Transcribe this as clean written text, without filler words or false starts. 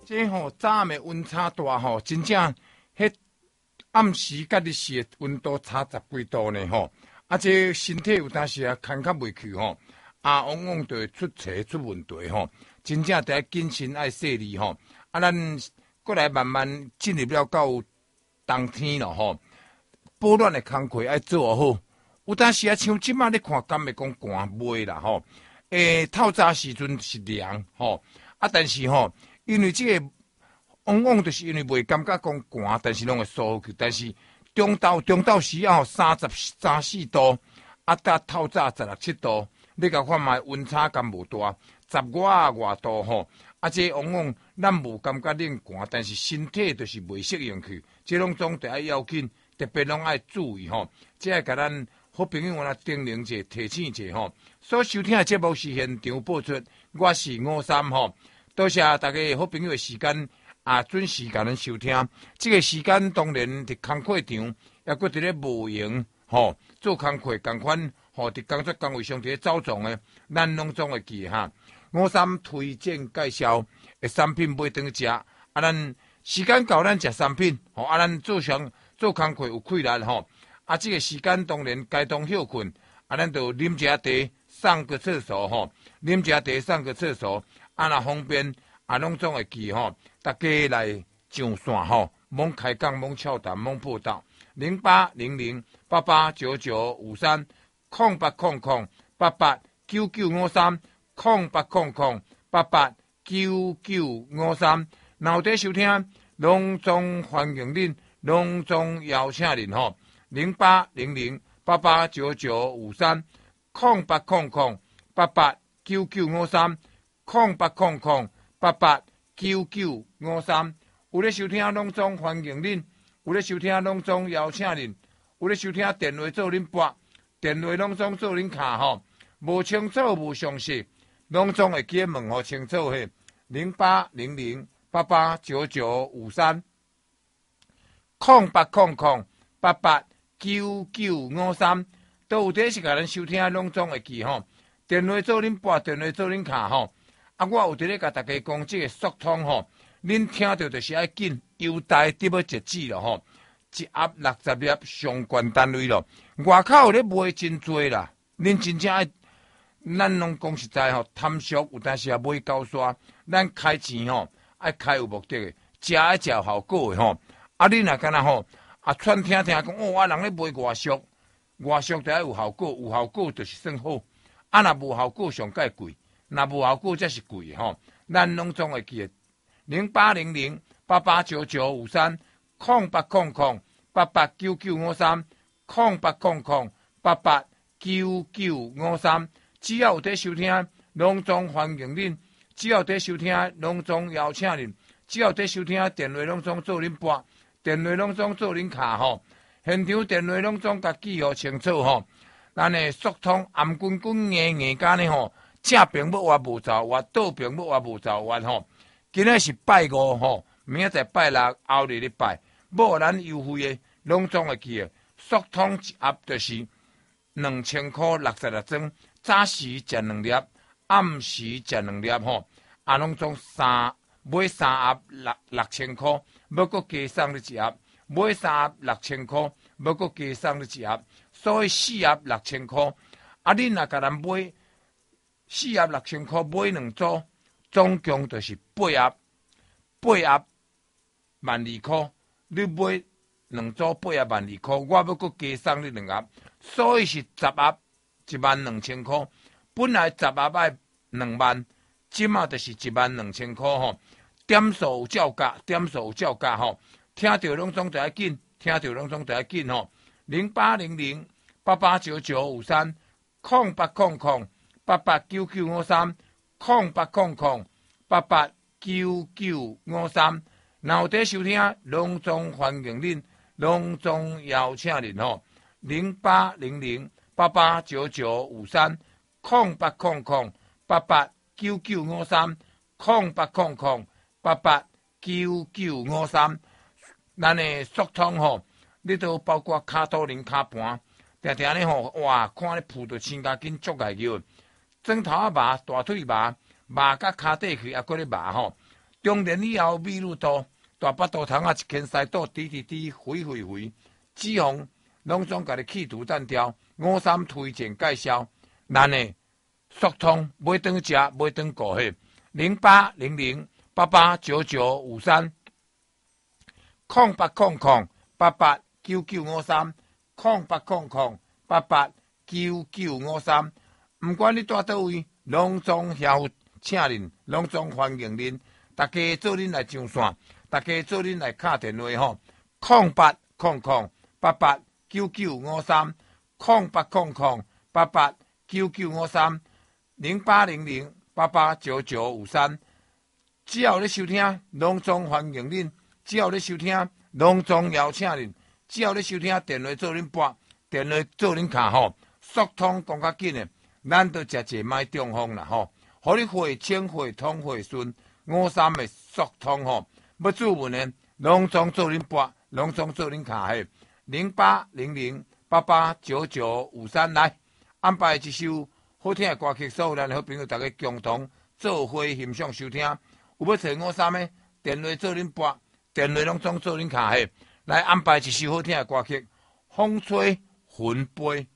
这早暗的温差大真正迄暗时甲日时的温度差10几度呢这身体有当时扛较袂去往往就会出错出问题真正得谨慎爱细腻咱过来慢慢进入了到冬天了保暖的工课爱做好。有当时像即摆你看，敢会讲寒袂啦透早时阵是凉但是因为这个往往就是因为袂感觉讲寒，但是拢会舒去。但是中昼时33、4度，到透早16、17度，你甲看卖温差敢无大，10外度这往往咱无感觉冷寒，但是身体就是袂适应去，这拢总得爱要紧，特别拢爱注意这爱甲咱好朋友叮咛者、提醒者所收听的节目是现场播出，我是53多谢大家好朋友的时间准时甲咱收听。这个时间当然伫工课场，也搁伫咧无闲做工课共款伫工作岗位上伫咧走动的，咱拢总会记53推荐介绍的产品买回食咱时间到，咱食产品咱做工课有困难这个时间当然该当休困咱就啉一茶上个厕所啉一茶上个厕所若方便拢总会记大家来上线罔开讲罔俏谈罔破道0800889953 0800889953 0800889953。若有在收听，拢总欢迎恁，拢总邀请恁0800889953 0800889953 0800889953。有咧收听拢总欢迎恁，有咧收听拢总邀请恁，有咧收听电话做恁拨，电话拢总做恁卡无清楚无详细，拢总会记问清楚0800889953 0800889953。都有伫是甲咱收听拢总会记电话做恁拨，电话做恁卡我有伫咧甲大家讲这个速通恁听到就是爱紧，优待得要截止了一盒60粒上悬单位了，外口有咧卖真多啦，恁真正爱，咱拢讲实在贪俗有当时也买高刷，咱开钱爱开有目的的，食爱食效果的你若敢若串听讲人咧卖外俗。外俗就要有效果，有效果就是算好。若无效果上介贵，若无效果才是贵咱拢总会记的0800889953 0800889953 0800889953。只要有在收听，拢总欢迎恁；只要有在收听，拢总邀请恁；只要有在收听，电话拢总做恁拨，电话拢总做恁卡现场电话拢总甲记号清楚咱的速通暗滚滚硬硬间呢正平要活无走活，倒平要活无走活今仔是拜5明仔载拜6，后日咧拜，无咱优惠的拢总会记速通一盒就是2000块66装，早时食2粒，暗时食2粒拢总买3盒6000块，要搁加送你一盒。买3盒6000块，要搁加送你一盒，所以4盒6000块。恁若甲咱买4盒6000块，买2组，总共就是8盒12000块。你买2组8盒12000块，我要搁加送你2盒，所以是10盒12000块。本来10盒爱2万，即马就是12000块点数有照价，点数有照价听到拢总就要紧，听到拢总就要紧0800889953 0800889953 0800889953。若有在收听，拢总欢迎恁，拢总邀请恁0800889953 0800889953 0800889953。咱的速通你都包括骹肚零骹盘，定定咧哇，看咧扑到身躯紧足来叫，砖头麻、大腿麻、麻甲骹底去，还搁咧麻中年以后美女多，大巴肚肠啊一圈西倒滴滴滴，肥肥肥，脂肪拢总家己去除单调。53推荐介绍，咱的速通买顿食，买顿顾许0800889953。0800889953 0800889953，毋管你住倒位，拢总邀请恁，拢总欢迎恁。大家做恁来上线，大家做恁来敲电话吼，0800889953 0800889953 0800889953。只要咧收听，拢总欢迎恁；只要咧收听，拢总邀请恁；只要咧收听，电话做恁拨，电话做恁卡吼，速通讲较紧诶，咱都食一卖中风啦吼，互你会清会通会顺，53诶速通吼，要注文诶，拢总做恁拨，拢总做恁卡嘿，0800889953来安排一首好听诶歌曲，所有咱好朋友大家共同做伙欣赏收听。有要找53诶，电话做恁拨，电话拢总做恁卡嘿，来安排一首好听诶歌曲，风吹云飞。